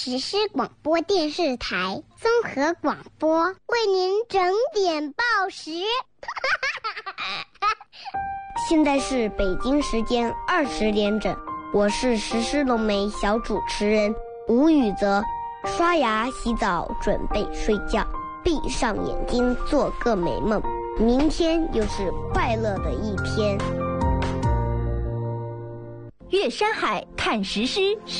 实施广播电视台综合广播为您整点报时。 现在是北京时间20点整，我是实施龙梅小主持人吴宇泽。刷牙洗澡准备睡觉，闭上眼睛做个美梦，明天又是快乐的一天。 越山海看实施。